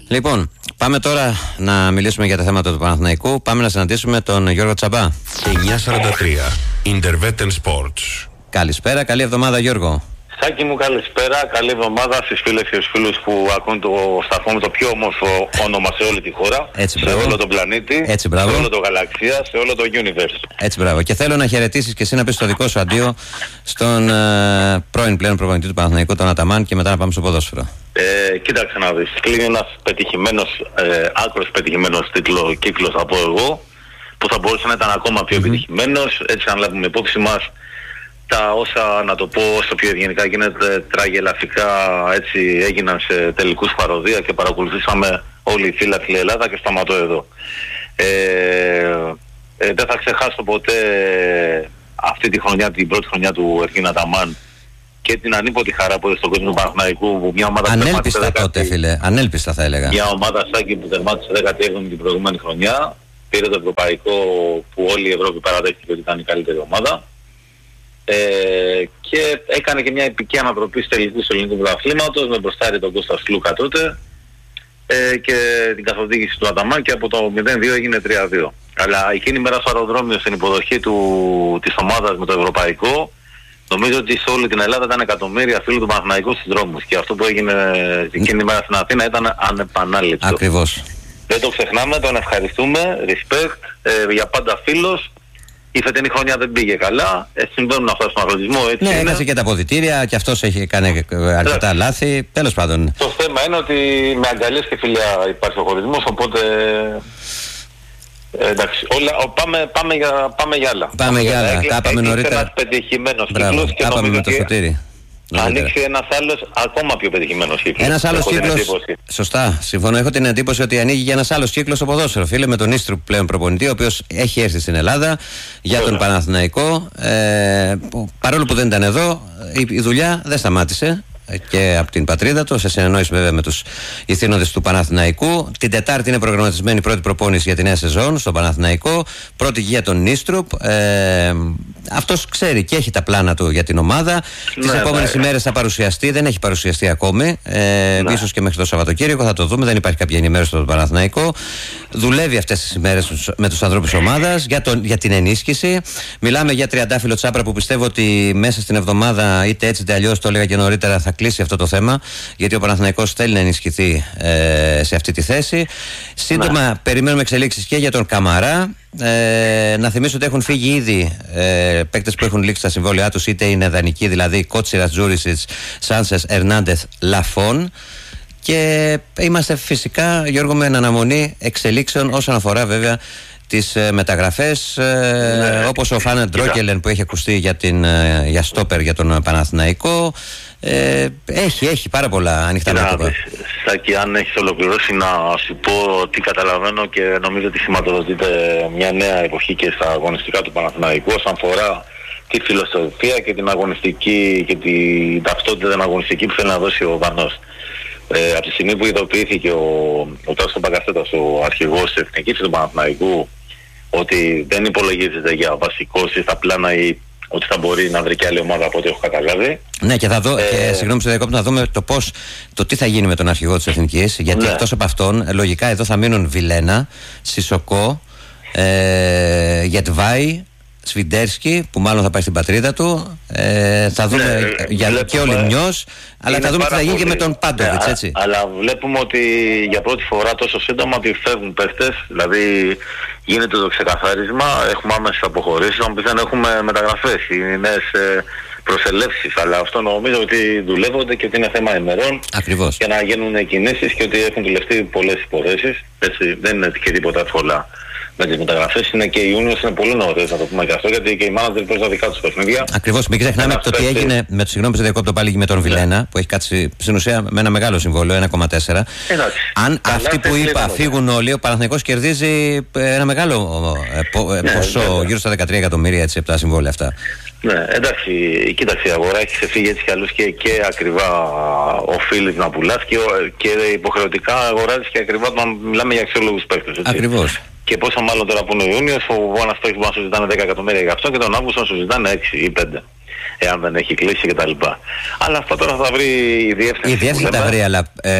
Λοιπόν, πάμε τώρα να μιλήσουμε για τα θέματα του Παναθηναϊκού. Πάμε να συναντήσουμε τον Γιώργο Τσαμπά. 9:43 Intervetten Sports. Καλησπέρα, καλή εβδομάδα Γιώργο. Σάκη μου, καλησπέρα, καλή εβδομάδα στις φίλες και στους φίλους που ακούν το σταθμό με το πιο όμορφο όνομα σε όλη τη χώρα. Έτσι, σε όλο τον πλανήτη, έτσι, σε όλο το γαλαξία, σε όλο το universe. Έτσι, μπράβο. Και θέλω να χαιρετήσεις και εσύ να πεις το δικό σου αντίο στον πρώην πλέον προπονητή του Παναθηναϊκού, τον Αταμάν, και μετά να πάμε στο ποδόσφαιρο. Κοίταξε να δεις, κλείνει ένας πετυχημένος, άκρος πετυχημένος κύκλος θα πω εγώ, που θα μπορούσε να ήταν ακόμα πιο επιτυχημένος, έτσι αν λάβουμε υπόψη μας τα όσα, να το πω όσο πιο ευγενικά γίνεται, τραγελαφικά έτσι έγιναν σε τελικούς παροδία και παρακολουθήσαμε όλη η φύλακλη Ελλάδα, και σταματώ εδώ. Δεν θα ξεχάσω ποτέ αυτή τη χρονιά, την πρώτη χρονιά του Εργίν Αταμάν, και την ανίποτη χαρά που έδωσε στον κόσμο του Παναθηναϊκού, που μια ομάδα ανέλπιστα τότε, φίλε, ανέλπιστα θα έλεγα. Μια ομάδα Σάκη που τερμάτισε 17η την προηγούμενη χρονιά, πήρε το ευρωπαϊκό που όλη η Ευρώπη παραδέχτηκε ότι ήταν η καλύτερη ομάδα. Και έκανε και μια επική ανατροπή στους τελικούς του ελληνικού πρωταθλήματος με μπροστάρι τον Κώστα Σλούκα τότε, και την καθοδήγηση του Αταμάν, και από το 0-2 έγινε 3-2. Αλλά εκείνη η μέρα στο αεροδρόμιο, στην υποδοχή της ομάδας με το ευρωπαϊκό, νομίζω ότι σε όλη την Ελλάδα ήταν εκατομμύρια φίλοι του Παναθηναϊκού στους δρόμους, και αυτό που έγινε εκείνη η μέρα στην Αθήνα ήταν ανεπανάληπτο. Ακριβώς. Δεν το ξεχνάμε, τον ευχαριστούμε, respect, για πάντα φίλος. Η φετινή χρονιά δεν πήγε καλά, συμβαίνουν αυτά στον αθλητισμό, έτσι. Ναι, έχασε και τα αποδυτήρια, και αυτός έχει κάνει αρκετά λάθη, τέλος πάντων. Το θέμα είναι ότι με αγκαλιές και φιλιά υπάρχει ο χωρισμός, οπότε εντάξει, πάμε για άλλα. Πάμε για άλλα, τα είπαμε νωρίτερα. Ένας πετυχημένος Μπράβο, κύκλος, και τα είπαμε με το νομίζω ότι Σωτήρι. ανοίξει ένας άλλος ακόμα πιο πετυχημένος κύκλος. Ένας άλλος κύκλος. Σωστά, συμφωνώ. Έχω την εντύπωση ότι ανοίγει για ένας άλλος κύκλος στο ποδόσφαιρο. Φίλε, με τον Ίστρου πλέον προπονητή, ο οποίος έχει έρθει στην Ελλάδα για τον Παναθηναϊκό. Παρόλο που δεν ήταν εδώ, η δουλειά δεν σταμάτησε και από την πατρίδα του, σε συνεννόηση βέβαια με τους ηθήνοντες του Παναθηναϊκού. Την Τετάρτη είναι προγραμματισμένη η πρώτη προπόνηση για τη νέα σεζόν στον Παναθηναϊκό. Πρώτη για τον Νίστρουπ. Αυτός ξέρει και έχει τα πλάνα του για την ομάδα. Τις επόμενες ημέρες θα παρουσιαστεί, δεν έχει παρουσιαστεί ακόμη. Ίσως και μέχρι το Σαββατοκύριακο θα το δούμε. Δεν υπάρχει κάποια ενημέρωση στο Παναθηναϊκό. Δουλεύει αυτές τις ημέρες με τους ανθρώπους της ομάδας για την ενίσχυση. Μιλάμε για τριαντάφυλλο Τσάπρα που πιστεύω ότι μέσα στην εβδομάδα, είτε έτσι είτε αλλιώς, το έλεγα και νωρίτερα, θα κλείσει αυτό το θέμα, γιατί ο Παναθηναϊκός θέλει να ενισχυθεί σε αυτή τη θέση. Σύντομα περιμένουμε εξελίξεις και για τον Καμαρά. Να θυμίσω ότι έχουν φύγει ήδη παίκτες που έχουν λήξει τα συμβόλαιά τους, είτε είναι δανεικοί, δηλαδή Κότσιρας, Τζούρισιτς, Σάνσες, Ερνάντεθ, Λαφών. Και είμαστε φυσικά, Γιώργο, με αναμονή εξελίξεων όσον αφορά βέβαια τις μεταγραφές, όπως ο Φάνερ Ντρόκελεν που έχει ακουστεί για στόπερ για τον Παναθηναϊκό. Έχει πάρα πολλά ανοιχτά μέτωπα. Σάκη, αν έχεις ολοκληρώσει να σου πω τι καταλαβαίνω, και νομίζω ότι σηματοδοτείται μια νέα εποχή και στα αγωνιστικά του Παναθηναϊκού όσον αφορά τη φιλοσοφία και την αγωνιστική και την ταυτότητα την αγωνιστική που θέλει να δώσει ο Δανός. Από τη στιγμή που ειδοποιήθηκε ο Τάσος Μπαγκασέτας, ο αρχηγός της εθνικής του Παναθηναϊκού, ότι δεν υπολογίζεται για βασικός ή στα πλάνα, ή ότι θα μπορεί να βρει και άλλη ομάδα από ό,τι έχω καταλάβει. Ναι, και θα δω, συγγνώμη σε διακόπτω, να δούμε το τι θα γίνει με τον αρχηγό της εθνικής, γιατί εκτός από αυτόν, λογικά εδώ θα μείνουν Βιλένα, Σισοκό, Γετβάη, Σβιντέρσκι, που μάλλον θα πάει στην πατρίδα του. Θα δούμε και ο Λιμνιός, αλλά θα δούμε τι θα γίνει και με τον Πάντοβιτς, έτσι. Αλλά βλέπουμε ότι για πρώτη φορά τόσο σύντομα ότι φεύγουν παίχτες, δηλαδή γίνεται το ξεκαθάρισμα, έχουμε άμεσες αποχωρήσεις, όμως δεν έχουμε μεταγραφές, οι νέες προσελεύσεις, αλλά αυτό νομίζω ότι δουλεύονται και ότι είναι θέμα ημερών. Ακριβώς. Για να γίνουν κινήσεις, και ότι έχουν δουλευτεί πολλές υπορρέσεις, έτσι, δεν είναι και τίποτα εύκολα. Με τις μεταγραφές είναι και οι Ιούνιος είναι πολύ νωρίς, να το πούμε και αυτό, γιατί και οι μάνατζερ παίζουν τα δικά τους παιχνίδια. Ακριβώς, μην ξεχνάμε το τι έγινε με το συγγνώμη που διακόπτω πάλι με τον Βιλένα, που έχει κάτσει στην ουσία με ένα μεγάλο συμβόλαιο, 1,4. Αν αυτοί που είπα φύγουν όλοι, ο Παναθηναϊκός κερδίζει ένα μεγάλο ποσό, γύρω στα 13 εκατομμύρια, έτσι, από τα συμβόλαια αυτά. Ναι, εντάξει, κοίταξε, η αγορά έχει ξεφύγει έτσι κι αλλιώς, και ακριβά οφείλεις να πουλάς, και υποχρεωτικά αγοράζεις και ακριβά όταν μιλάμε για αξιόλογους παίκτες. Ακριβώς. Και πόσο μάλλον τώρα που είναι ο Ιούνιος, ο ένας παίκτης που σου ζητάνε 10 εκατομμύρια για αυτό, και τον Αύγουστο σου ζητάνε 6 ή 5. Εάν δεν έχει κλείσει κτλ. Αλλά αυτά τώρα θα βρει η διεύθυνση. Η διεύθυνση τα βρει, αλλά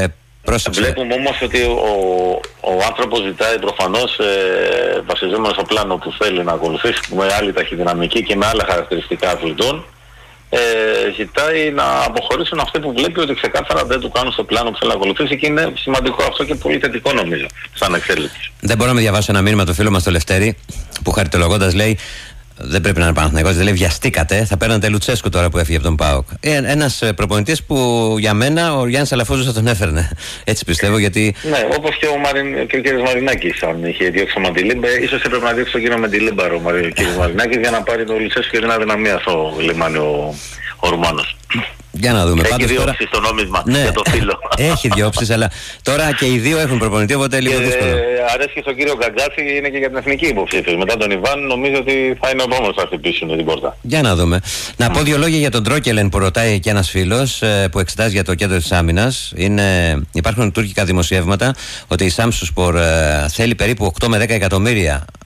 Πρόσεξε. Βλέπουμε όμως ότι ο άνθρωπος ζητάει προφανώς, βασιζόμενο στο πλάνο που θέλει να ακολουθήσει, με άλλη ταχυδυναμική και με άλλα χαρακτηριστικά αθλητών, ζητάει να αποχωρήσουν αυτοί που βλέπει ότι ξεκάθαρα δεν του κάνουν στο πλάνο που θέλει να ακολουθήσει, και είναι σημαντικό αυτό και πολύ θετικό νομίζω σαν εξέλιξη. Δεν μπορώ να διαβάσω ένα μήνυμα του φίλου μας το Λευτέρη, που χαριτολογώντας λέει: δεν πρέπει να είναι Παναθηναϊκός, δεν λέει βιαστήκατε, θα παίρνατε Λουτσέσκου τώρα που έφυγε από τον ΠΑΟΚ. Ένας προπονητής που για μένα ο Γιάννης Αλαφούζος θα τον έφερνε. Έτσι πιστεύω, γιατί. Ναι, όπως και ο κ. Μαρινάκης, αν είχε διώξει ο Μαντιλίμπα, ίσως έπρεπε να διώξει τον κύριο Μαντιλίμπα ο κ. Μαρινάκης για να πάρει τον Λουτσέσκου και την αδυναμία στο λιμάνι ο Ρουμάνος. Για να δούμε. Έχει διώξει στο νόμισμα, ναι, για το φίλο. Έχει διώξει, αλλά τώρα και οι δύο έχουν προπονητή, οπότε λίγο δύσκολο. Αρέσει στον κύριο Γκαγκάση, είναι και για την εθνική υποψήφιος. Μετά τον Ιβάν, νομίζω ότι θα είναι ο επόμενος να χτυπήσουν την πόρτα. Για να δούμε. Να πω δύο λόγια για τον Τρόκελεν που ρωτάει και ένας φίλος που εξετάζει για το κέντρο της άμυνας. Υπάρχουν τουρκικά δημοσιεύματα ότι η Samsunspor θέλει περίπου 8 με 10 εκατομμύρια